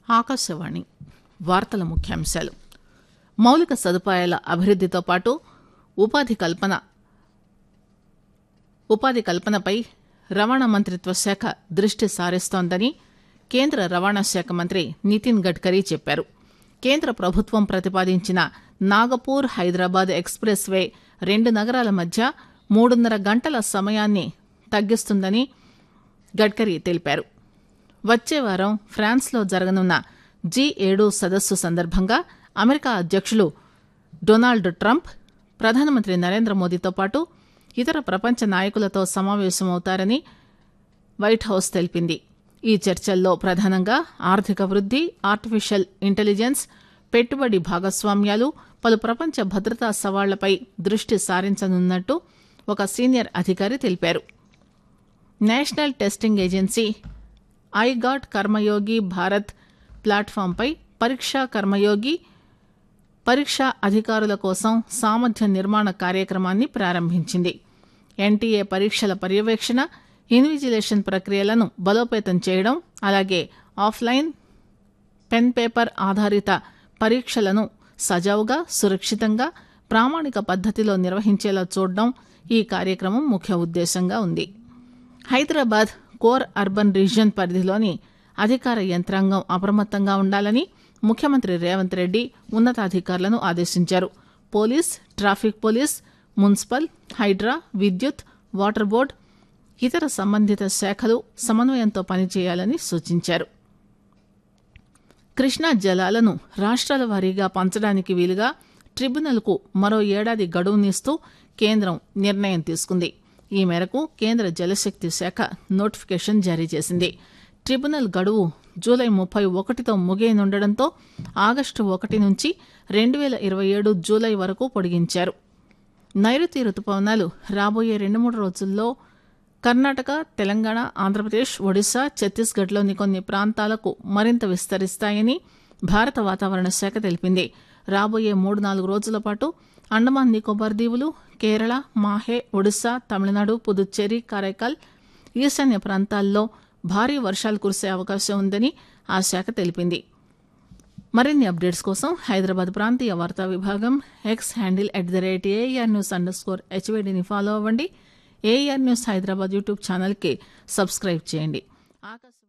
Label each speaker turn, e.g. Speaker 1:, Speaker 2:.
Speaker 1: ఆకాశవాణి వార్తల ముఖ్యాంశాలు. మౌలిక సదుపాయాల అభివృద్దితో పాటు ఉపాధి కల్పనపై రవాణా మంత్రిత్వ శాఖ దృష్టి సారిస్తోందని కేంద్ర రవాణా శాఖ మంత్రి నితిన్ గడ్కరీ చెప్పారు. కేంద్ర ప్రభుత్వం ప్రతిపాదించిన నాగపూర్ హైదరాబాద్ ఎక్స్ప్రెస్ వే రెండు నగరాల మధ్య 3.5 గంటల సమయాన్ని తగ్గిస్తుందని గడ్కరీ తెలిపారు. వచ్చే వారం ఫ్రాన్స్లో జరగనున్న G7 సదస్సు సందర్భంగా అమెరికా అధ్యక్షులు డొనాల్డ్ ట్రంప్ ప్రధానమంత్రి నరేంద్ర మోదీతో పాటు ఇతర ప్రపంచ నాయకులతో సమావేశమవుతారని వైట్ హౌస్ తెలిపింది. ఈ చర్చల్లో ప్రధానంగా ఆర్థిక వృద్ది, ఆర్టిఫిషియల్ ఇంటెలిజెన్స్, పెట్టుబడి భాగస్వామ్యాలు, పలు ప్రపంచ భద్రతా సవాళ్లపై దృష్టి సారించనున్నట్టు ఒక సీనియర్ అధికారి తెలిపారు. నేషనల్ టెస్టింగ్ ఏజెన్సీ ఐగాట్ కర్మయోగి భారత్ ప్లాట్ఫాంపై పరీక్షా కర్మయోగి పరీక్షా అధికారుల కోసం సామర్థ్య నిర్మాణ కార్యక్రమాన్ని ప్రారంభించింది. ఎన్టీఏ పరీక్షల పర్యవేక్షణ, ఇన్విజిలేషన్ ప్రక్రియలను బలోపేతం చేయడం, అలాగే ఆఫ్లైన్ పెన్ పేపర్ ఆధారిత పరీక్షలను సజావుగా, సురక్షితంగా, ప్రామాణిక పద్దతిలో నిర్వహించేలా చూడడం ఈ కార్యక్రమం ముఖ్య ఉద్దేశంగా ఉంది. హైదరాబాద్ కోర్ అర్బన్ రీజియన్ పరిధిలోని అధికార యంత్రాంగం అప్రమత్తంగా ఉండాలని ముఖ్యమంత్రి రేవంత్ రెడ్డి ఉన్నతాధికారులను ఆదేశించారు. Police, traffic police, municipal, Hydraa, విద్యుత్, వాటర్ బోర్డు, ఇతర సంబంధిత శాఖలు సమన్వయంతో పనిచేయాలని సూచించారు. కృష్ణా జలాలను రాష్ట్రాల వారీగా పంచడానికి వీలుగా ట్రిబ్యునల్కు మరో ఏడాది గడువునిస్తూ కేంద్రం నిర్ణయం తీసుకుంది. ఈ మేరకు కేంద్ర జలశక్తి శాఖ నోటిఫికేషన్ జారీ చేసింది. ట్రిబ్యునల్ గడువు జూలై 31తో ముగియనుండటంతో ఆగస్టు 1 నుంచి 2027 జూలై వరకు పొడిగించారు. నైరుతి రుతుపవనాలు రాబోయే 2-3 రోజుల్లో కర్ణాటక, తెలంగాణ, ఆంధ్రప్రదేశ్, ఒడిశా, ఛత్తీస్గఢ్లోని కొన్ని ప్రాంతాలకు మరింత విస్తరిస్తాయని భారత వాతావరణ శాఖ తెలిపింది. రాబోయే 3-4 రోజుల పాటు అండమాన్ నికోబార్ దీవులు, కేరళ, మాహే, ఒడిశా, తమిళనాడు, పుదుచ్చేరి, కారైకాల్, ఈశాన్య ప్రాంతాల్లో భారీ వర్షాలు కురిసే అవకాశం ఉందని ఆ శాఖ తెలిపింది. మరిన్ని అప్డేట్స్ కోసం హైదరాబాద్ ప్రాంతీయ వార్తా విభాగం ఎక్స్ హ్యాండిల్ @AIR_HVDని ఫాలో అవ్వండి. AIR న్యూస్ హైదరాబాద్ యూట్యూబ్ ఛానల్కి సబ్స్క్రైబ్ చేయండి.